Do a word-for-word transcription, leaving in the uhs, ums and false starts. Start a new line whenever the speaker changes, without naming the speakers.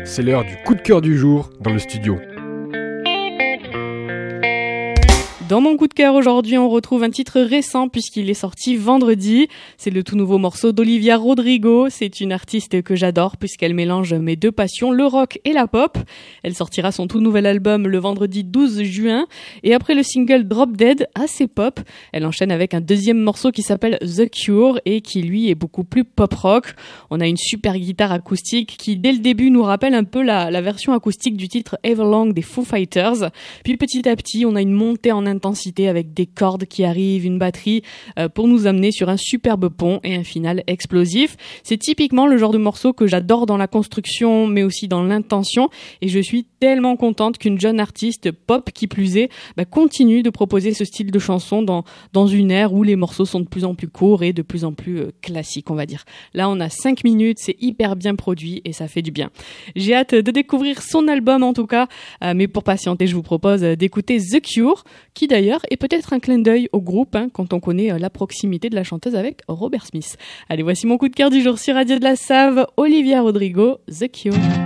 c'est l'heure du coup de cœur du jour dans le studio.
Dans mon coup de cœur aujourd'hui, on retrouve un titre récent puisqu'il est sorti vendredi. C'est le tout nouveau morceau d'Olivia Rodrigo. C'est une artiste que j'adore puisqu'elle mélange mes deux passions, le rock et la pop. Elle sortira son tout nouvel album le vendredi douze juin. Et après le single Drop Dead, assez pop, elle enchaîne avec un deuxième morceau qui s'appelle The Cure et qui lui est beaucoup plus pop rock. On a une super guitare acoustique qui dès le début nous rappelle un peu la, la version acoustique du titre Everlong des Foo Fighters. Puis petit à petit, on a une montée en intensité avec des cordes qui arrivent, une batterie euh, pour nous amener sur un superbe pont et un final explosif. C'est typiquement le genre de morceau que j'adore dans la construction mais aussi dans l'intention et je suis tellement contente qu'une jeune artiste pop qui plus est bah, continue de proposer ce style de chanson dans, dans une ère où les morceaux sont de plus en plus courts et de plus en plus euh, classiques on va dire. Là on a cinq minutes, c'est hyper bien produit et ça fait du bien. J'ai hâte de découvrir son album en tout cas, euh, mais pour patienter je vous propose d'écouter The Cure qui d'ailleurs est peut-être un clin d'œil au groupe hein, quand on connaît la proximité de la chanteuse avec Robert Smith. Allez, voici mon coup de cœur du jour sur Radio de la Save, Olivia Rodrigo, The Cure.